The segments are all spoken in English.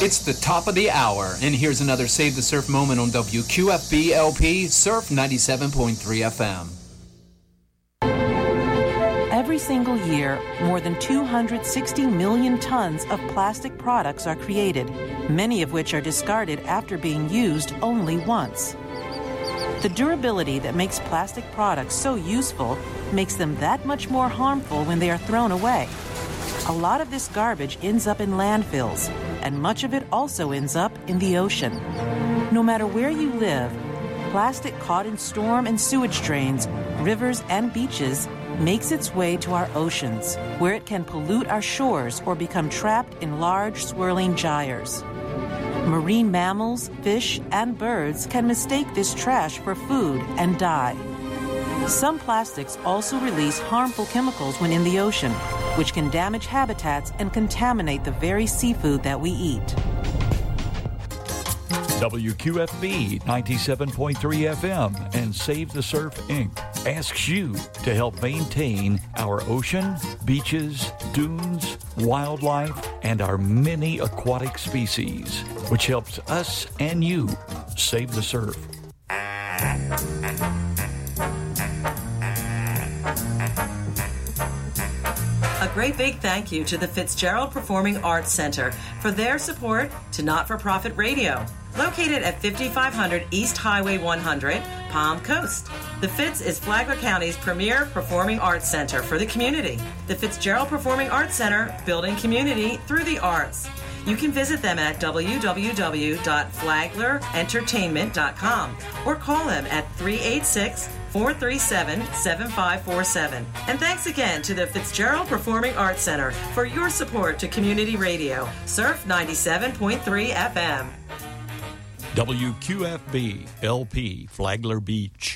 It's the top of the hour, and here's another Save the Surf moment on WQFB LP Surf 97.3 FM. Every single year, more than 260 million tons of plastic products are created, many of which are discarded after being used only once. The durability that makes plastic products so useful makes them that much more harmful when they are thrown away. A lot of this garbage ends up in landfills, and much of it also ends up in the ocean. No matter where you live, plastic caught in storm and sewage drains, rivers and beaches makes its way to our oceans, where it can pollute our shores or become trapped in large swirling gyres. Marine mammals, fish, and birds can mistake this trash for food and die. Some plastics also release harmful chemicals when in the ocean, which can damage habitats and contaminate the very seafood that we eat. WQFB 97.3 FM and Save the Surf Inc. asks you to help maintain our ocean, beaches, dunes, wildlife, and our many aquatic species, which helps us and you save the surf. A great big thank you to the Fitzgerald Performing Arts Center for their support to Not-for-Profit Radio, located at 5500 East Highway 100, Palm Coast. The Fitz is Flagler County's premier performing arts center for the community. The Fitzgerald Performing Arts Center, building community through the arts. You can visit them at www.flaglerentertainment.com or call them at 386-437-7547. And thanks again to the Fitzgerald Performing Arts Center for your support to community radio. Surf 97.3 FM. WQFB LP Flagler Beach.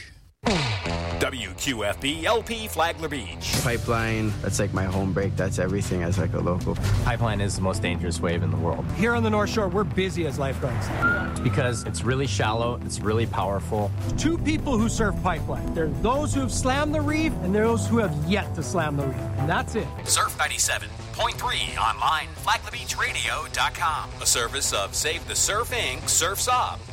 WQFB LP Flagler Beach. Pipeline, that's like my home break. That's everything as like a local. Pipeline is the most dangerous wave in the world. Here on the North Shore, we're busy as lifeguards. Because it's really shallow, it's really powerful. Two people who surf Pipeline. There are those who have slammed the reef and those who have yet to slam the reef. And that's it. Surf 97.3 online, flaglerbeachradio.com. A service of Save the Surf Inc., Surf's Up,